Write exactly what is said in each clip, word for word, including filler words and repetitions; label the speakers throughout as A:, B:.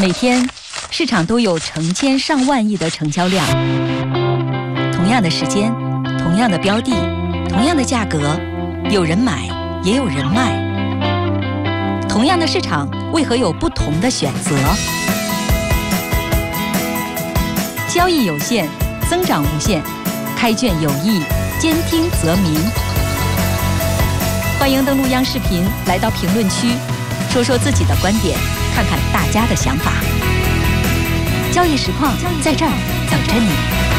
A: 每天市场都有成千上万亿的成交量，同样的时间，同样的标的，同样的价格，有人买也有人卖。同样的市场，为何有不同的选择？交易有限，增长无限，开卷有益，兼听则明。欢迎登录央视频，来到评论区，说说自己的观点，看看大家的想法。交易实况在这儿等着你。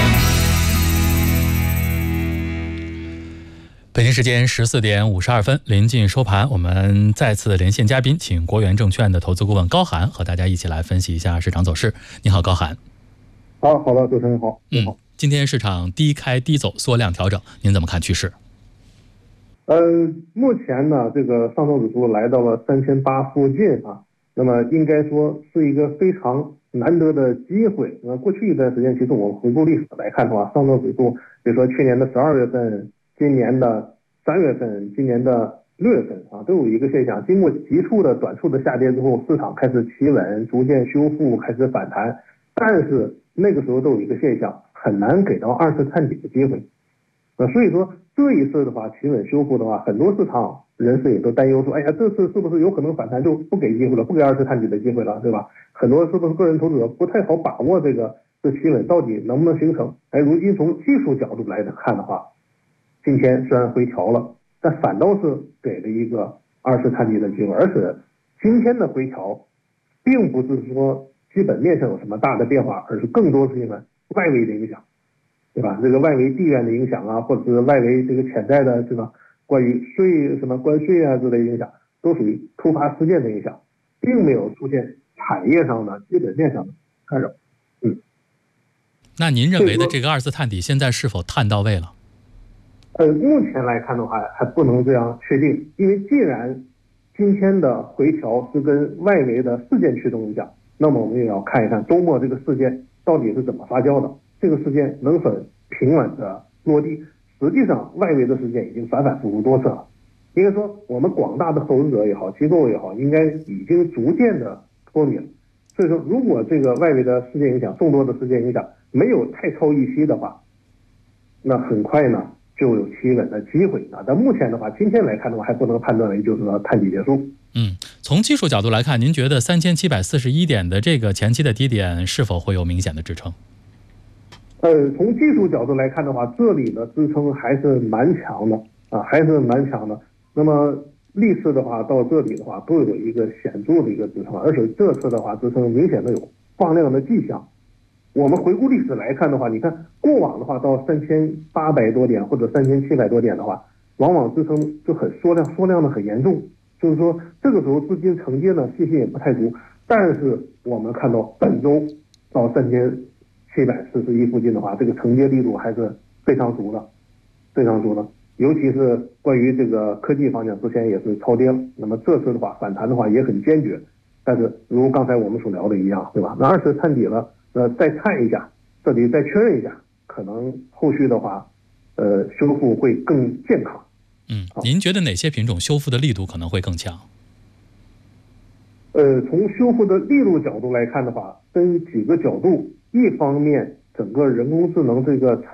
B: 北京时间十四点五十二分，临近收盘，我们再次连线嘉宾，请国元证券的投资顾问高涵和大家一起来分析一下市场走势。你好，高涵。
C: 好，好的，主持人好。
B: 你好。嗯，今天市场低开低走，缩量调整，您怎么看趋势？
C: 呃，目前呢，这个上证指数来到了三千八附近啊，那么应该说是一个非常难得的机会。那过去一段时间，其实我们回顾历史来看的话，上证指数，比如说去年的十二月份、今年的三月份、今年的六月份啊，都有一个现象，经过急促的短促的下跌之后，市场开始企稳，逐渐修复，开始反弹。但是那个时候都有一个现象，很难给到二次探底的机会。呃，所以说这一次的话，企稳修复的话，很多市场人士也都担忧说，哎呀，这次是不是有可能反弹就不给机会了，不给二次探底的机会了，对吧？很多是不是个人投资者不太好把握这个这企稳到底能不能形成？哎，如今从技术角度来看的话，今天虽然回调了，但反倒是给了一个二次探底的机会，而且今天的回调并不是说基本面上有什么大的变化，而是更多是因为外围的影响，对吧？这个外围地缘的影响啊，或者是外围这个潜在的这个关于税什么关税啊之类的影响，都属于突发事件的影响，并没有出现产业上的基本面上的干扰。嗯，
B: 那您认为的这个二次探底现在是否探到位了？
C: 呃，目前来看的话，还不能这样确定，因为既然今天的回调是跟外围的事件驱动影响，那么我们也要看一看周末这个事件到底是怎么发酵的，这个事件能否平稳的落地。实际上外围的事件已经反反复复多次了，应该说我们广大的投资者也好，机构也好，应该已经逐渐的脱离了。所以说如果这个外围的事件影响，众多的事件影响没有太超预期的话，那很快呢就有企稳的机会啊。但目前的话，今天来看的话，还不能判断为就是说探底结束。
B: 嗯，从技术角度来看，您觉得三千七百四十一点的这个前期的低点是否会有明显的支撑？
C: 呃，从技术角度来看的话，这里的支撑还是蛮强的啊，还是蛮强的。那么历次的话到这里的话，都有一个显著的一个支撑，而且这次的话支撑明显的有放量的迹象。我们回顾历史来看的话，你看过往的话到三千八百多点或者三千七百多点的话，往往支撑就很缩量，缩量的很严重。就是说这个时候资金承接呢信心也不太足。但是我们看到本周到三千七百四十一附近的话，这个承接力度还是非常足的，非常足的。尤其是关于这个科技方向，之前也是超跌了，那么这次的话反弹的话也很坚决。但是如刚才我们所聊的一样，对吧？那二次探底了，呃，再看一下，这里再确认一下，可能后续的话，呃，修复会更健康。
B: 嗯，您觉得哪些品种修复的力度可能会更强？
C: 呃，从修复的力度角度来看的话，分几个角度。一方面，整个人工智能这个